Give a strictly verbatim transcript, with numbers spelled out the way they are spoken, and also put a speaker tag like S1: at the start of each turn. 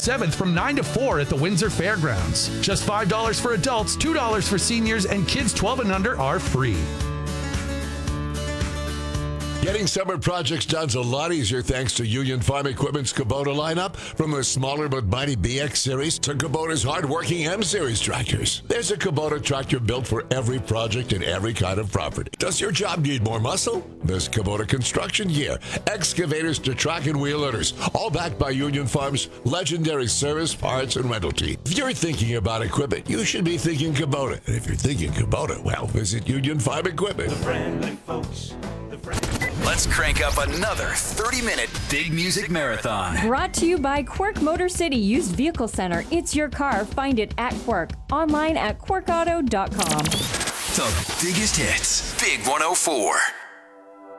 S1: seventh from nine to four at the Windsor Fairgrounds. Just five dollars for adults, two dollars for seniors, and kids twelve and under are free.
S2: Getting summer projects done's a lot easier thanks to Union Farm Equipment's Kubota lineup. From the smaller but mighty B X Series to Kubota's hard-working M Series tractors. There's a Kubota tractor built for every project and every kind of property. Does your job need more muscle? There's Kubota construction gear, excavators to track and wheel loaders, all backed by Union Farm's legendary service, parts, and rental team. If you're thinking about equipment, you should be thinking Kubota. And if you're thinking Kubota, well, visit Union Farm Equipment.
S3: The friendly folks. The friendly
S4: Let's crank up another thirty-minute Big Music Marathon.
S5: Brought to you by Quirk Motor City Used Vehicle Center. It's your car. Find it at Quirk. Online at quirk auto dot com.
S4: The biggest hits. Big one oh four.